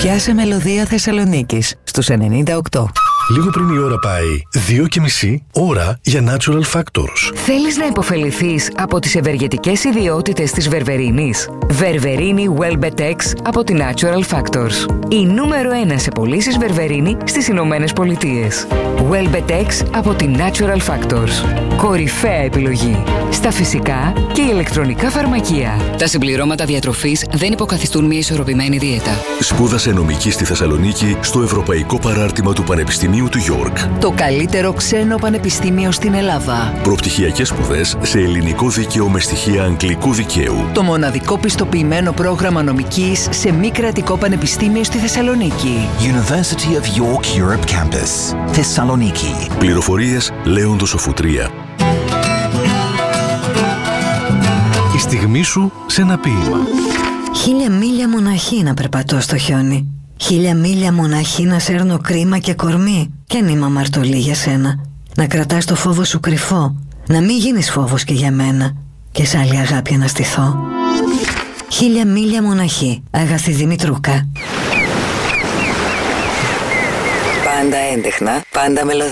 Πιάσε μελωδία Θεσσαλονίκης στους 98. Λίγο πριν η ώρα πάει 2:30 ώρα για Natural Factors. Θέλεις να υποφεληθείς από τις ευεργετικές ιδιότητες της βερβερίνης? Βερβερίνη Welbetex από τη Natural Factors. Η νούμερο 1 σε πωλήσεις βερβερίνη στις Ηνωμένες Πολιτείες. Welbetex από τη Natural Factors. Κορυφαία επιλογή στα φυσικά και ηλεκτρονικά φαρμακεία. Τα συμπληρώματα διατροφής δεν υποκαθιστούν μια ισορροπημένη δίαιτα. Σπούδασε νομική στη Θεσσαλονίκη στο Ευρωπαϊκό Παράρτημα του Πανεπιστημίου του York. Το καλύτερο ξένο πανεπιστήμιο στην Ελλάδα. Προπτυχιακές σπουδές σε ελληνικό δίκαιο με στοιχεία αγγλικού δικαίου. Το μοναδικό πιστοποιημένο πρόγραμμα νομικής σε μη κρατικό πανεπιστήμιο στη Θεσσαλονίκη. University of York Europe Campus, Θεσσαλονίκη. Πληροφορίες Λέοντος Οφουτρία. Η στιγμή σου σε ένα ποίημα. 1000 μίλια μοναχή να περπατώ στο χιόνι. 1000 μίλια μοναχή να σέρνω κρίμα και κορμί. Κι αν είμαι αμαρτωλή για σένα. Να κρατάς το φόβο σου κρυφό. Να μην γίνεις φόβος και για μένα. Και σ' άλλη αγάπη να στηθώ. 1000 μίλια μοναχή. Αγαθή Δημητρούκα. Πάντα έντεχνα, πάντα μελωδία.